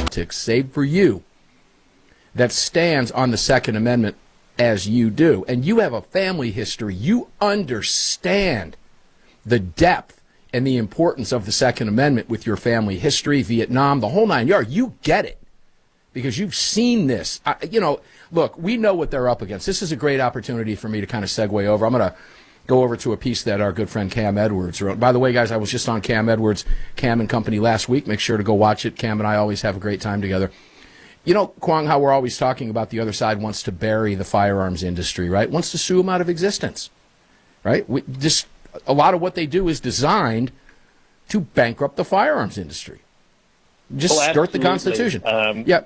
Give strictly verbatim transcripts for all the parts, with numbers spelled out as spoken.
politics, save for you, that stands on the Second Amendment as you do. And you have a family history. You understand the depth and the importance of the Second Amendment with your family history, Vietnam, the whole nine yards. You get it because you've seen this. I, you know, look, we know what they're up against. This is a great opportunity for me to kind of segue over. I'm going to go over to a piece that our good friend Cam Edwards wrote. By the way, guys, I was just on Cam Edwards, Cam and Company last week. Make sure to go watch it. Cam and I always have a great time together. You know, Kwong, how we're always talking about the other side wants to bury the firearms industry, right? Wants to sue them out of existence, right? We, just a lot of what they do is designed to bankrupt the firearms industry. Just oh, skirt the Constitution. Um, yeah.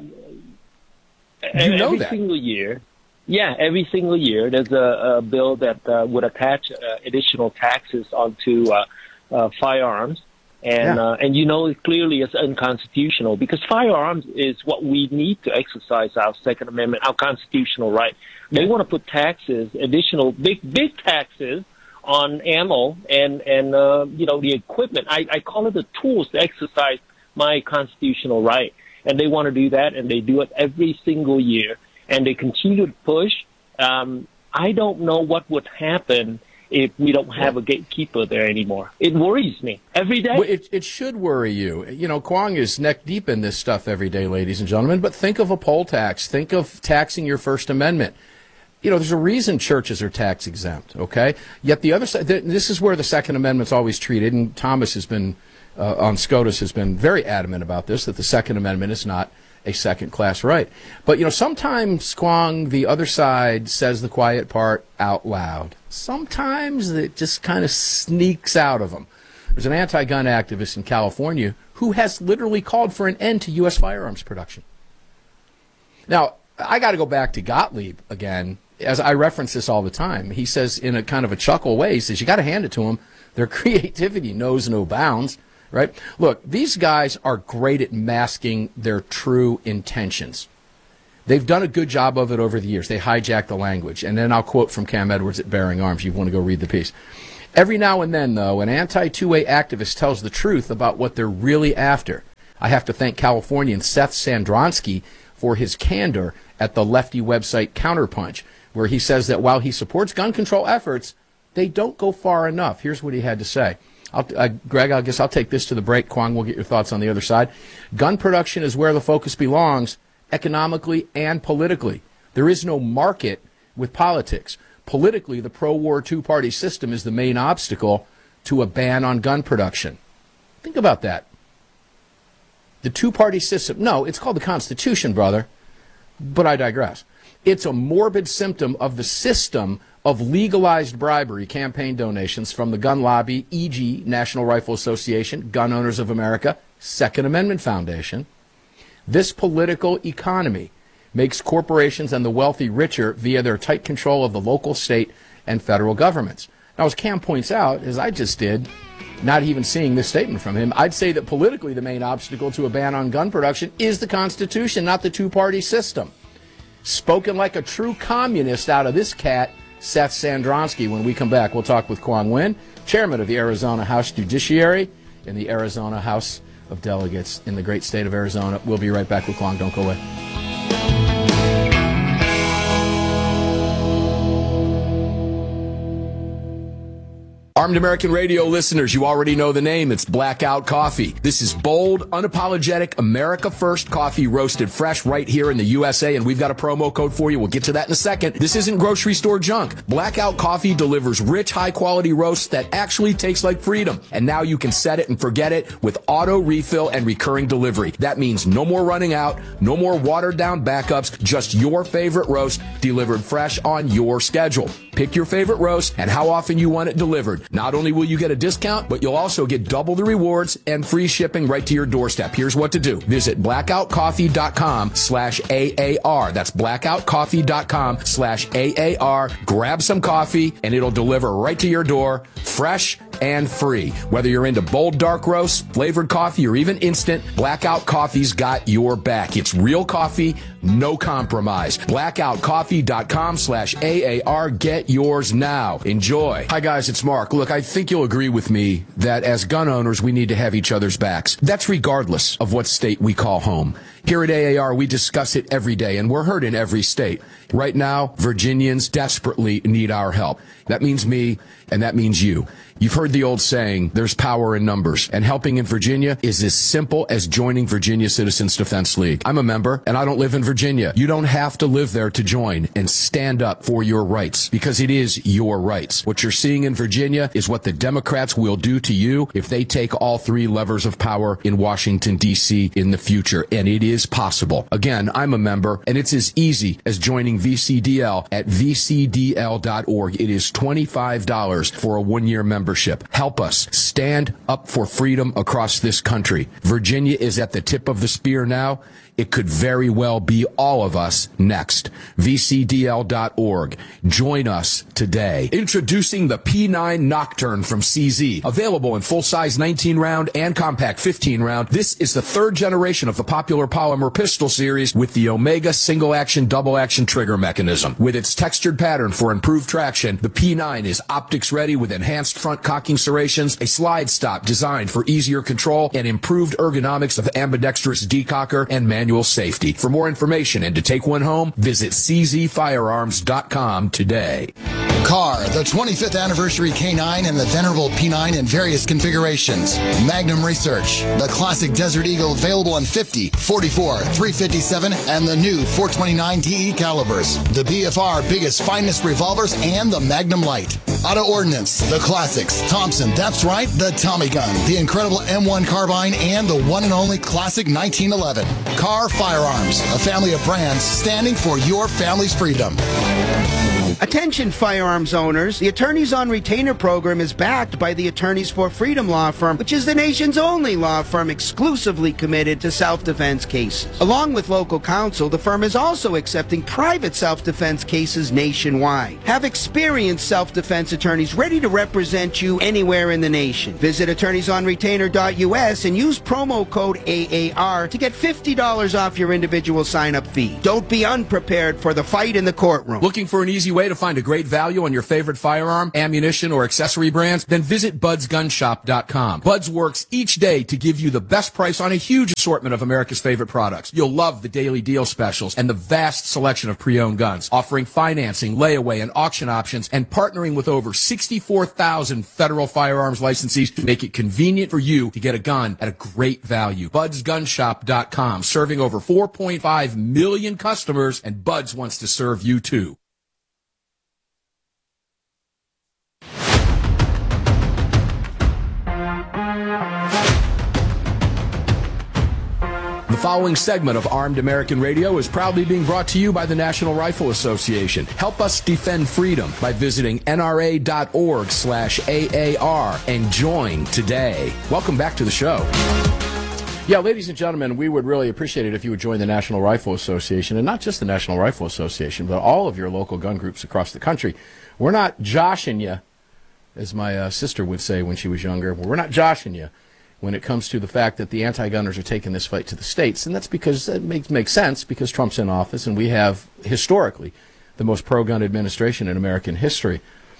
You know every that. single year, yeah, every single year there's a, a bill that uh, would attach uh, additional taxes onto uh, uh, firearms. And, yeah. uh, and you know, clearly it's unconstitutional because firearms is what we need to exercise our Second Amendment, our constitutional right. They want to put taxes, additional big, big taxes on ammo and, and uh, you know, the equipment. I, I call it the tools to exercise my constitutional right. And they want to do that, and they do it every single year. And they continue to push. Um, I don't know what would happen if we don't have a gatekeeper there anymore. It worries me every day. Well, it, it should worry you. You know, Kwong is neck deep in this stuff every day, ladies and gentlemen, but think of a poll tax. Think of taxing your First Amendment. You know, there's a reason churches are tax exempt, okay? Yet the other side, this is where the Second Amendment's always treated, and Thomas has been, uh, on SCOTUS has been very adamant about this, that the Second Amendment is not a second-class right. But, you know, sometimes, Kwong, the other side says the quiet part out loud. Sometimes it just kind of sneaks out of them. There's an anti-gun activist in California who has literally called for an end to U S firearms production. Now, I got to go back to Gottlieb again, as I reference this all the time. He says in a kind of a chuckle way, he says, you got to hand it to them. Their creativity knows no bounds. Right? Look, these guys are great at masking their true intentions. They've done a good job of it over the years. They hijack the language. And then I'll quote from Cam Edwards at Bearing Arms. You want to go read the piece. Every now and then, though, an anti-two-way activist tells the truth about what they're really after. I have to thank Californian Seth Sandronsky for his candor at the lefty website Counterpunch, where he says that while he supports gun control efforts, they don't go far enough. Here's what he had to say. I'll, uh, Greg, I guess I'll take this to the break. Kwong, we'll get your thoughts on the other side. Gun production is where the focus belongs, economically and politically. There is no market with politics. Politically, the pro-war two-party system is the main obstacle to a ban on gun production. Think about that. The two-party system. No, it's called the Constitution, brother. But I digress. It's a morbid symptom of the system of legalized bribery campaign donations from the gun lobby, for example, National Rifle Association, Gun Owners of America, Second Amendment Foundation. This political economy makes corporations and the wealthy richer via their tight control of the local, state, and federal governments. Now, as Cam points out, as I just did, not even seeing this statement from him, I'd say that politically the main obstacle to a ban on gun production is the Constitution, not the two-party system. Spoken like a true communist out of this cat, Seth Sandronsky. When we come back, we'll talk with Kwong Win, chairman of the Arizona House Judiciary and the Arizona House of Delegates in the great state of Arizona. We'll be right back with Kwong. Don't go away. Armed American Radio listeners, you already know the name. It's Blackout Coffee. This is bold, unapologetic, America First coffee roasted fresh right here in the U S A, and we've got a promo code for you. We'll get to that in a second. This isn't grocery store junk. Blackout Coffee delivers rich, high-quality roasts that actually taste like freedom. And now you can set it and forget it with auto refill and recurring delivery. That means no more running out, no more watered-down backups, just your favorite roast delivered fresh on your schedule. Pick your favorite roast and how often you want it delivered. Not only will you get a discount, but you'll also get double the rewards and free shipping right to your doorstep. Here's what to do. Visit blackoutcoffee.com slash AAR. That's blackoutcoffee.com slash AAR. Grab some coffee and it'll deliver right to your door, fresh and free. Whether you're into bold dark roasts, flavored coffee, or even instant, Blackout Coffee's got your back. It's real coffee, no compromise. blackoutcoffee.com slash AAR. Get yours now. Enjoy. Hi guys, it's Mark. Look, look, I think you'll agree with me that as gun owners, we need to have each other's backs. That's regardless of what state we call home. Here at A A R, we discuss it every day, and we're heard in every state. Right now, Virginians desperately need our help. That means me, and that means you. You've heard the old saying, there's power in numbers, and helping in Virginia is as simple as joining Virginia Citizens Defense League. I'm a member, and I don't live in Virginia. You don't have to live there to join and stand up for your rights, because it is your rights. What you're seeing in Virginia is what the Democrats will do to you if they take all three levers of power in Washington, D C in the future, and it is possible. Again, I'm a member, and it's as easy as joining V C D L at v c d l dot org. It is twenty-five dollars for a one-year membership. Help us stand up for freedom across this country. Virginia is at the tip of the spear now. It could very well be all of us next. v c d l dot org. Join us today. Introducing the P nine Nocturne from C Z. Available in full-size nineteen round and compact fifteen round. This is the third generation of the popular polymer pistol series with the Omega single-action, double-action trigger mechanism. With its textured pattern for improved traction, the P nine is optics-ready with enhanced front cocking serrations, a slide stop designed for easier control, and improved ergonomics of ambidextrous decocker and manual safety. For more information and to take one home, visit c z firearms dot com today. Car, the twenty-fifth anniversary K nine and the venerable P nine in various configurations. Magnum Research, the classic Desert Eagle available in fifty, forty-four, three fifty-seven, and the new four twenty-nine D E calibers. The B F R biggest, finest revolvers and the Magnum Light. Auto Ordnance, the classics. Thompson, that's right, the Tommy gun, the incredible M one carbine, and the one and only classic nineteen eleven. Car Firearms, a family of brands standing for your family's freedom. Attention firearms owners, the Attorneys on Retainer program is backed by the Attorneys for Freedom law firm, which is the nation's only law firm exclusively committed to self-defense cases. Along with local counsel, the firm is also accepting private self-defense cases nationwide. Have experienced self-defense attorneys ready to represent you anywhere in the nation. Visit attorneys on retainer dot u s and use promo code A A R to get fifty dollars off your individual sign-up fee. Don't be unprepared for the fight in the courtroom. Looking for an easy way to find a great value on your favorite firearm, ammunition, or accessory brands? Then visit buds gun shop dot com. Buds works each day to give you the best price on a huge assortment of America's favorite products. You'll love the daily deal specials and the vast selection of pre-owned guns, offering financing, layaway, and auction options, and partnering with over sixty-four thousand federal firearms licensees to make it convenient for you to get a gun at a great value. buds gun shop dot com, serving over four point five million customers, and Buds wants to serve you too. The following segment of Armed American Radio is proudly being brought to you by the National Rifle Association. Help us defend freedom by visiting N R A dot org slash A A R and join today. Welcome back to the show. Yeah, ladies and gentlemen, we would really appreciate it if you would join the National Rifle Association, and not just the National Rifle Association, but all of your local gun groups across the country. We're not joshing you, as my uh, sister would say when she was younger. We're not joshing you when it comes to the fact that the anti-gunners are taking this fight to the states, and that's because it makes, makes sense, because Trump's in office, and we have, historically, the most pro-gun administration in American history.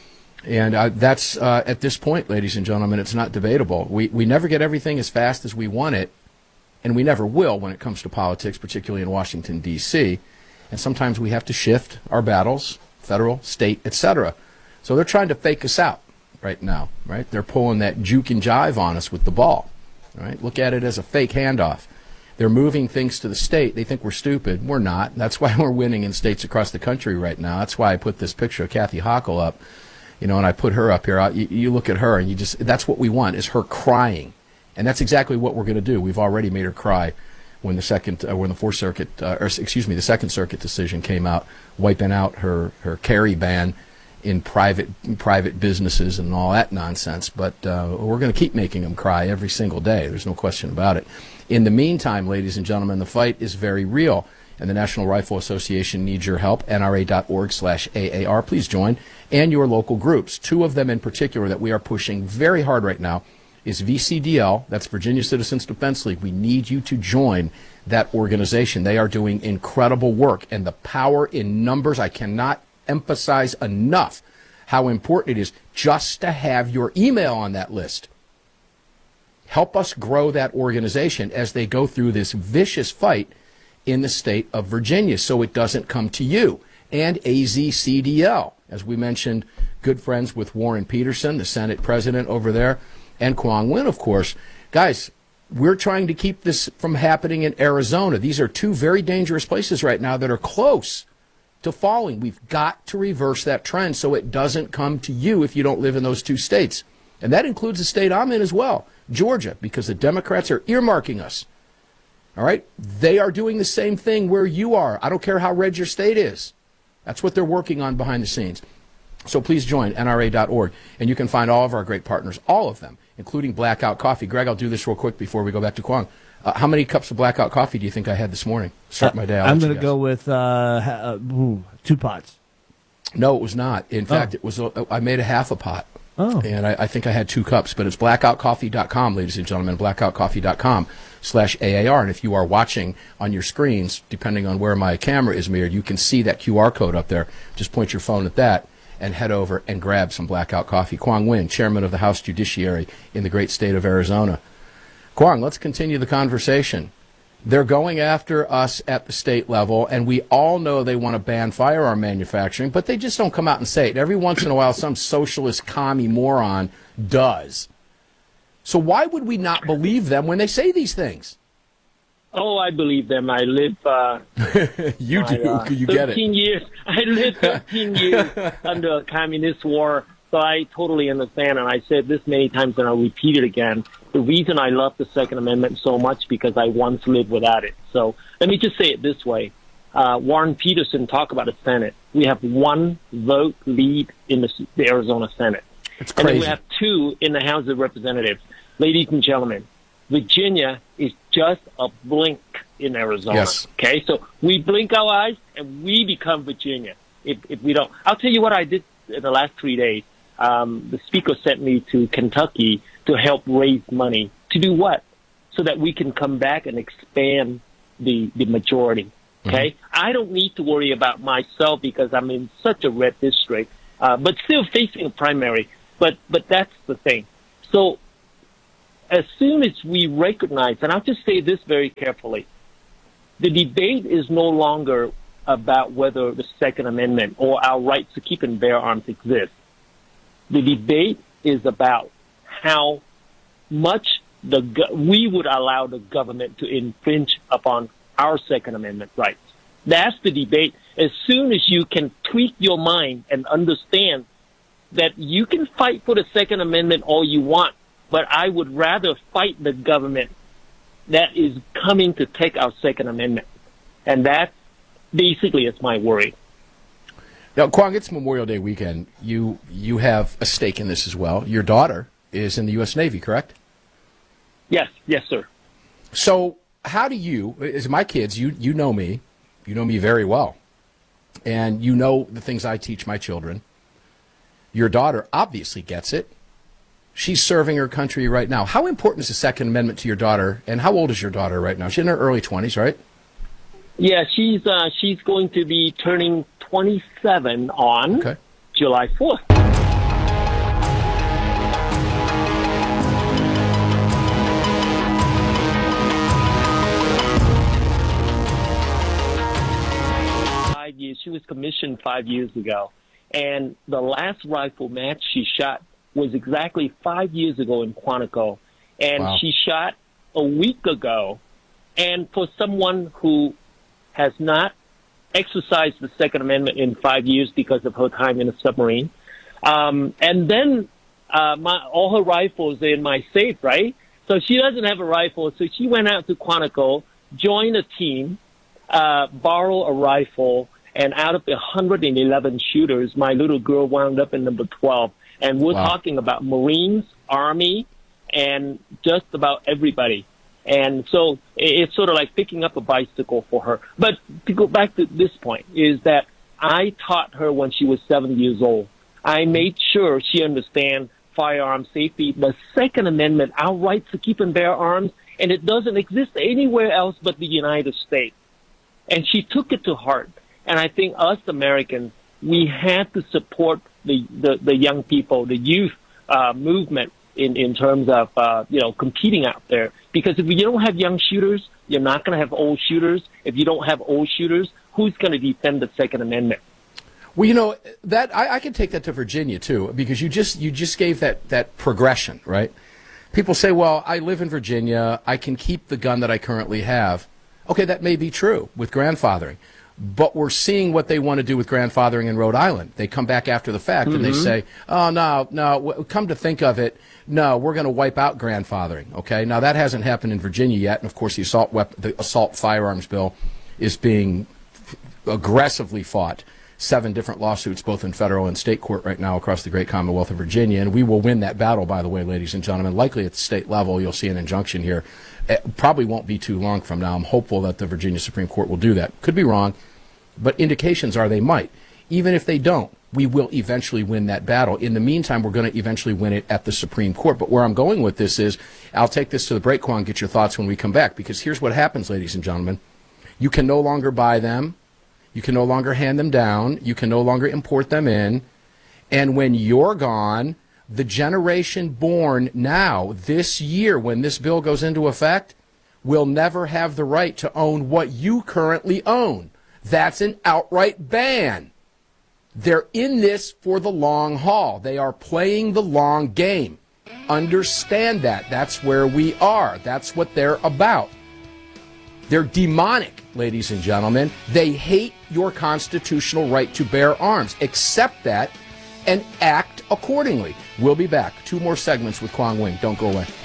And uh, that's, uh, at this point, ladies and gentlemen, it's not debatable. We, we never get everything as fast as we want it, and we never will when it comes to politics, particularly in Washington, D C, and sometimes we have to shift our battles, federal, state, et cetera. So they're trying to fake us out right now, right? They're pulling that juke and jive on us with the ball, right? Look at it as a fake handoff. They're moving things to the state. They think we're stupid. We're not. That's why we're winning in states across the country right now. That's why I put this picture of Kathy Hochul up, you know, and I put her up here. You, you look at her, and you just, that's what we want, is her crying. And that's exactly what we're going to do. We've already made her cry when the second, uh, when the Fourth Circuit, uh, or excuse me, the Second Circuit decision came out, wiping out her, her carry ban in private in private businesses and all that nonsense. But uh, we're going to keep making them cry every single day. There's no question about it. In the meantime, ladies and gentlemen, the fight is very real, and the National Rifle Association needs your help. N R A dot org slash A A R. Please join, and your local groups. Two of them in particular that we are pushing very hard right now is V C D L, that's Virginia Citizens Defense League. We need you to join that organization. They are doing incredible work, and the power in numbers, I cannot emphasize enough how important it is just to have your email on that list. Help us grow that organization as they go through this vicious fight in the state of Virginia so it doesn't come to you. And A Z C D L, as we mentioned, good friends with Warren Peterson, the Senate president over there, and Quang Nguyen, of course. Guys, we're trying to keep this from happening in Arizona. These are two very dangerous places right now that are close to falling. We've got to reverse that trend so it doesn't come to you if you don't live in those two states. And that includes the state I'm in as well, Georgia, because the Democrats are earmarking us. All right? They are doing the same thing where you are. I don't care how red your state is. That's what they're working on behind the scenes. So please join N R A dot org, and you can find all of our great partners, all of them, including Blackout Coffee. Greg, I'll do this real quick before we go back to Quang. Uh, how many cups of Blackout Coffee do you think I had this morning? Start my day. I'll I'm let you going to guess. go with uh, ha- uh, ooh, two pots. No, it was not. In fact, Oh. it was. Uh, I made a half a pot. Oh. And I, I think I had two cups, but it's blackout coffee dot com, ladies and gentlemen, blackout coffee dot com slash A A R. And if you are watching on your screens, depending on where my camera is mirrored, you can see that Q R code up there. Just point your phone at that and head over and grab some Blackout Coffee. Quang Nguyen, chairman of the House Judiciary in the great state of Arizona. Quang, let's continue the conversation. They're going after us at the state level, and we all know they want to ban firearm manufacturing, but they just don't come out and say it. Every once in a while, some socialist commie moron does. So why would we not believe them when they say these things? Oh, I believe them. I live. Uh, you my, do. uh, You get thirteen it. years. I lived thirteen years under a communist war, so I totally understand. And I said this many times, and I'll repeat it again. The reason I love the Second Amendment so much because I once lived without it. So let me just say it this way: uh, Warren Peterson talked about the Senate. We have one vote lead in the, the Arizona Senate, It's and then crazy. we have two in the House of Representatives. Ladies and gentlemen, Virginia is just a blink in Arizona. Yes. Okay, so we blink our eyes and we become Virginia. If, if we don't, I'll tell you what I did in the last three days. Um, the speaker sent me to Kentucky to help raise money to do what? So that we can come back and expand the the majority. Okay, mm-hmm. I don't need to worry about myself because I'm in such a red district, uh, but still facing a primary. But but that's the thing. So as soon as we recognize, and I'll just say this very carefully, the debate is no longer about whether the Second Amendment or our right to keep and bear arms exist. The debate is about how much the go- we would allow the government to infringe upon our Second Amendment rights. That's the debate. As soon as you can tweak your mind and understand that you can fight for the Second Amendment all you want, but I would rather fight the government that is coming to take our Second Amendment. And that basically is my worry. Now, Quang, it's Memorial Day weekend. You you have a stake in this as well. Your daughter is in the U S Navy, correct? Yes, yes, sir. So how do you, as my kids, you you know me, you know me very well, and you know the things I teach my children. Your daughter obviously gets it. She's serving her country right now. How important is the Second Amendment to your daughter, and how old is your daughter right now? She's in her early twenties, right? Yeah, she's uh, she's going to be turning twenty-seven on Okay. July fourth. Five years. She was commissioned five years ago, and the last rifle match she shot was exactly five years ago in Quantico, and Wow. she shot a week ago. And for someone who has not exercised the Second Amendment in five years because of her time in a submarine. Um, and then uh, my, all her rifles are in my safe, right? So she doesn't have a rifle. So she went out to Quantico, joined a team, uh, borrowed a rifle, and out of the one hundred eleven shooters, my little girl wound up in number twelve. And we're Wow. talking about Marines, Army, and just about everybody. And so it's sort of like picking up a bicycle for her. But to go back to this point is that I taught her when she was seven years old. I made sure she understands firearm safety, the Second Amendment, our right to keep and bear arms, and it doesn't exist anywhere else but the United States. And she took it to heart. And I think us Americans, we had to support the, the, the young people, the youth uh, movement in, in terms of, uh, you know, competing out there. Because if you don't have young shooters, you're not going to have old shooters. If you don't have old shooters, who's going to defend the Second Amendment? Well, you know, that I, I can take that to Virginia, too, because you just you just gave that, that progression, right? People say, well, I live in Virginia. I can keep the gun that I currently have. Okay, that may be true with grandfathering. But we're seeing what they want to do with grandfathering in Rhode Island. They come back after the fact mm-hmm. and they say, oh, no, no, come to think of it, no, we're going to wipe out grandfathering. Okay, now that hasn't happened in Virginia yet. And, of course, the assault, wep- the assault firearms bill is being aggressively fought. Seven different lawsuits, both in federal and state court right now across the great Commonwealth of Virginia. And we will win that battle, by the way, ladies and gentlemen. Likely at the state level, you'll see an injunction here. It probably won't be too long from now. I'm hopeful that the Virginia Supreme Court will do that. Could be wrong, but indications are they might. Even if they don't, we will eventually win that battle. In the meantime, we're going to eventually win it at the Supreme Court. But where I'm going with this is, I'll take this to the break, Kwong, get your thoughts when we come back. Because here's what happens, ladies and gentlemen. You can no longer buy them. You can no longer hand them down. You can no longer import them in. And when you're gone, the generation born now, this year, when this bill goes into effect, will never have the right to own what you currently own. That's an outright ban. They're in this for the long haul. They are playing the long game. Understand that. That's where we are. That's what they're about. They're demonic, ladies and gentlemen. They hate your constitutional right to bear arms. Accept that and act accordingly. We'll be back. Two more segments with Kwong Wing. Don't go away.